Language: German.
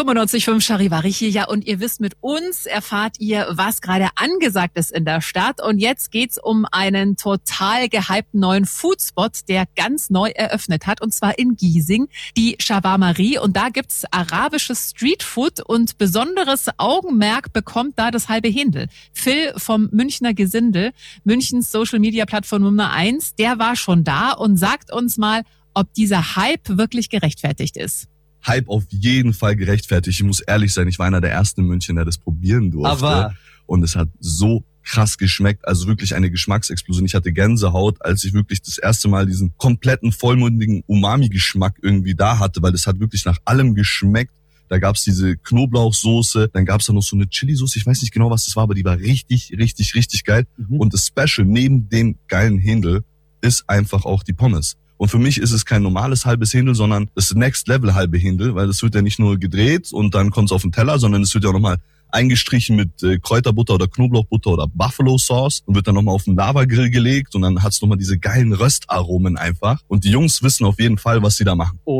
95.5 Charivari hier, ja, und ihr wisst, mit uns erfahrt ihr, was gerade angesagt ist in der Stadt. Und jetzt geht's um einen total gehypten neuen Foodspot, der ganz neu eröffnet hat, und zwar in Giesing, die Shawarmerie. Und da gibt's arabisches Streetfood und besonderes Augenmerk bekommt da das halbe Händel. Phil vom Münchner Gesindel, Münchens Social-Media-Plattform Nummer 1, der war schon da und sagt uns mal, ob dieser Hype wirklich gerechtfertigt ist. Hype auf jeden Fall gerechtfertigt. Ich muss ehrlich sein, ich war einer der ersten in München, der das probieren durfte. Und es hat so krass geschmeckt, also wirklich eine Geschmacksexplosion. Ich hatte Gänsehaut, als ich wirklich das erste Mal diesen kompletten, vollmundigen Umami-Geschmack irgendwie da hatte, weil das hat wirklich nach allem geschmeckt. Da gab's diese Knoblauchsoße, dann gab's da noch so eine Chili-Soße, ich weiß nicht genau, was das war, aber die war richtig, richtig, richtig geil. Und das Special neben dem geilen Händel ist einfach auch die Pommes. Und für mich ist es kein normales halbes Händel, sondern das Next Level halbe Händel, weil das wird ja nicht nur gedreht und dann kommt's auf den Teller, sondern es wird ja auch nochmal eingestrichen mit Kräuterbutter oder Knoblauchbutter oder Buffalo Sauce und wird dann nochmal auf den Lavagrill gelegt und dann hat's nochmal diese geilen Röstaromen einfach. Und die Jungs wissen auf jeden Fall, was sie da machen.